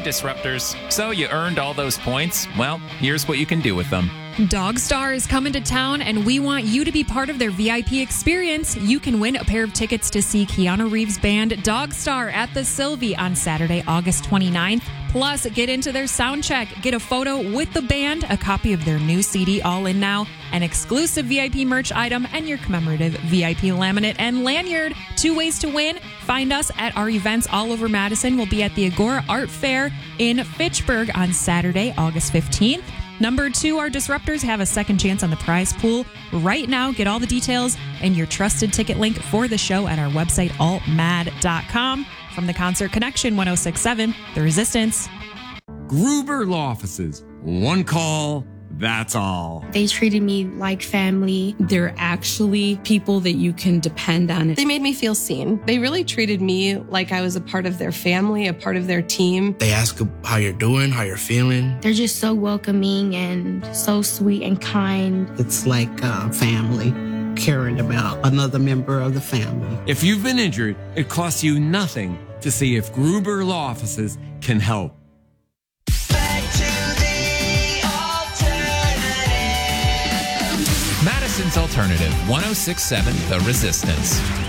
Disruptors. So you earned all those points? Well, here's what you can do with them. Dogstar is coming to town, and we want you to be part of their VIP experience. You can win a pair of tickets to see Keanu Reeves' band Dogstar at the Sylvie on Saturday, August 29th. Plus, get into their sound check, get a photo with the band, a copy of their new CD, All In Now, an exclusive VIP merch item, and your commemorative VIP laminate and lanyard. 2 ways to win. Find us at our events all over Madison. We'll be at the Agora Art Fair in Fitchburg on Saturday, August 15th. Number 2, our Disruptors have a second chance on the prize pool. Right now, get all the details and your trusted ticket link for the show at our website, altmad.com. From the Concert Connection 1067, The Resistance. Gruber Law Offices. One call, that's all. They treated me like family. They're actually people that you can depend on. They made me feel seen. They really treated me like I was a part of their family, a part of their team. They ask how you're doing, how you're feeling. They're just so welcoming and so sweet and kind. It's like family, caring about another member of the family. If you've been injured, it costs you nothing to see if Gruber Law Offices can help. Madison's Alternative, 1067 The Resistance.